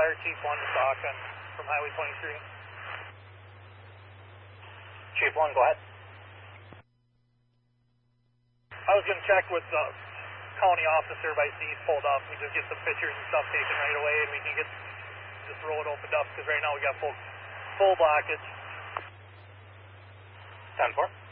Fire Chief 1 to Stockton from Highway 23. Chief 1, go ahead. I was going to check with the county officer by see he's pulled up. We just get some pictures and stuff taken right away, and we can get this road opened up, because right now we got full blockage. 10-4.